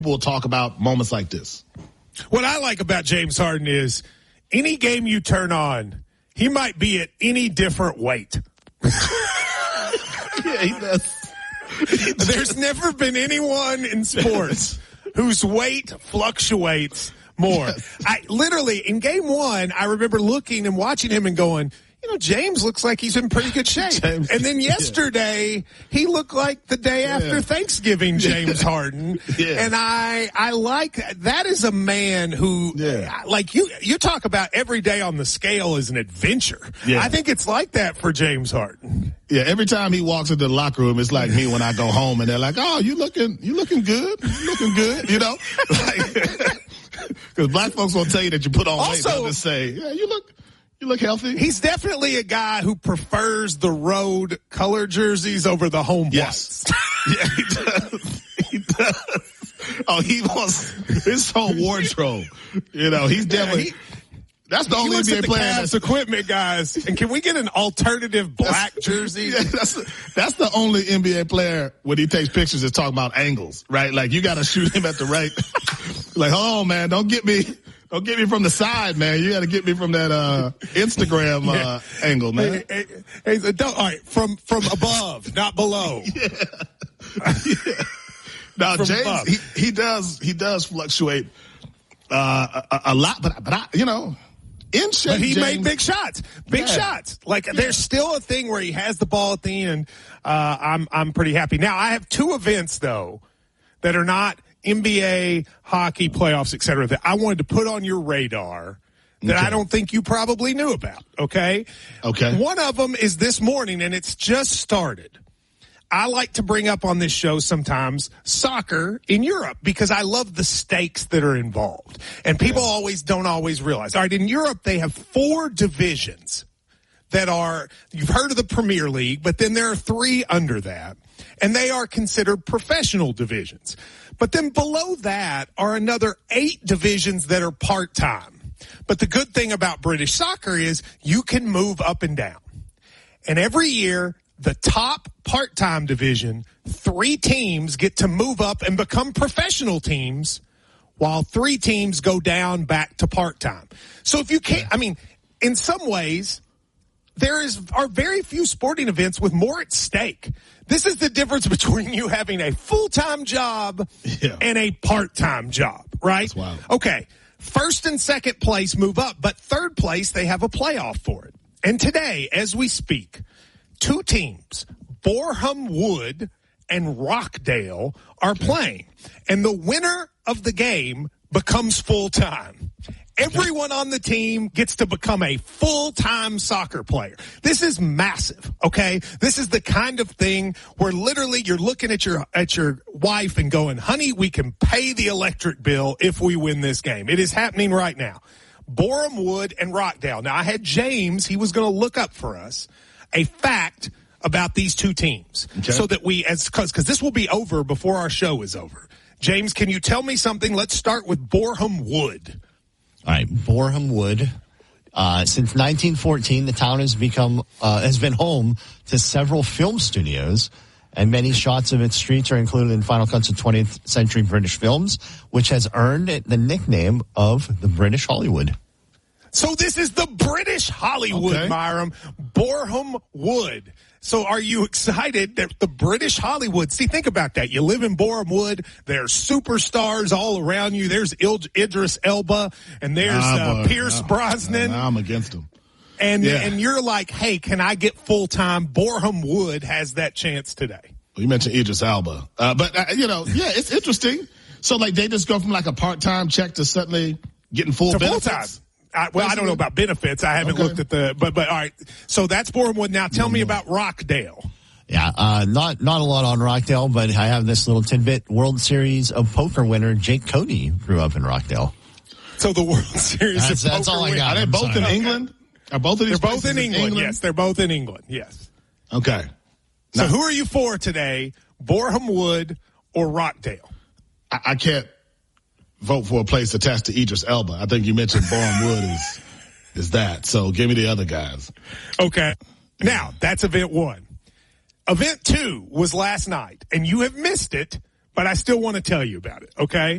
We'll talk about moments like this. What I like about James Harden is any game you turn on, he might be at any different weight. Yeah, he does. There's never been anyone in sports whose weight fluctuates more. I literally, in game one, I remember looking and watching him and going, James looks like he's in pretty good shape. And then yesterday, he looked like the day after Thanksgiving, James Harden. Yeah. And I like that is a man who, like you talk about every day on the scale is an adventure. Yeah. I think it's like that for James Harden. Yeah, every time he walks into the locker room, it's like me when I go home and they're like, "Oh, you looking good? You looking good?" Because black folks won't tell you that you put on weight. They'll just say, "Yeah, you look healthy." He's definitely a guy who prefers the road color jerseys over the home yes. whites. Yeah, he does. He does. Oh, he wants his whole wardrobe. He's definitely. That's the only NBA player. Cavs equipment, guys. And can we get an alternative black jersey? Yeah, that's the only NBA player when he takes pictures is talking about angles, right? Like you got to shoot him at the right. Like, oh man, don't get me from the side, man. You got to get me from that Instagram angle, man. Hey, all right, from above, not below. Yeah. Now from James, above. he does fluctuate a lot, but in shape, but he James made big shots. Shots. Like there's still a thing where he has the ball at the end. I'm pretty happy. Now I have two events though that are not NBA, hockey, playoffs, et cetera, that I wanted to put on your radar that I don't think you probably knew about. Okay. One of them is this morning and it's just started. I like to bring up on this show sometimes soccer in Europe because I love the stakes that are involved. And people don't always realize. All right, in Europe, they have 4 divisions that are, you've heard of the Premier League, but then there are 3 under that. And they are considered professional divisions. But then below that are another 8 divisions that are part-time. But the good thing about British soccer is you can move up and down. And every year, the top part-time division, 3 teams get to move up and become professional teams while 3 teams go down back to part-time. So if you can't, in some ways, are very few sporting events with more at stake. This is the difference between you having a full-time job and a part-time job, right? That's wild. Okay. First and second place move up, but third place, they have a playoff for it. And today, as we speak, 2 teams, Boreham Wood and Rockdale, are playing. And the winner of the game becomes full-time. Everyone on the team gets to become a full-time soccer player. This is massive, okay? This is the kind of thing where literally you're looking at your wife and going, honey, we can pay the electric bill if we win this game. It is happening right now. Boreham Wood and Rockdale. Now, I had James, he was going to look up for us a fact about these 2 teams so that because this will be over before our show is over. James, can you tell me something? Let's start with Boreham Wood. All right, Boreham Wood. Since 1914, the town has been home to several film studios, and many shots of its streets are included in Final Cuts of 20th Century British Films, which has earned it the nickname of the British Hollywood. So this is the British Hollywood, Myram. Boreham Wood. So are you excited that the British Hollywood, see, think about that. You live in Boreham Wood. There's superstars all around you. There's Idris Elba and there's Pierce Brosnan. I'm against him. And you're like, hey, can I get full-time? Boreham Wood has that chance today. Well, you mentioned Idris Elba. It's interesting. So like they just go from like a part-time check to suddenly getting full benefits? Full-time. I don't know about benefits. I haven't looked at but all right. So that's Boreham Wood. Now tell me about Rockdale. Yeah, not a lot on Rockdale, but I have this little tidbit. World Series of Poker winner Jake Cody grew up in Rockdale. So the World Series of that's Poker all I got. Are they both in England? Are both of these They're both in places England. Yes, they're both in England. Yes. Okay. So who are you for today? Boreham Wood or Rockdale? I can't vote for a place attached to Idris Elba. I think you mentioned Boreham Wood is that. So give me the other guys. Okay. Now, that's event 1. Event 2 was last night, and you have missed it, but I still want to tell you about it, okay?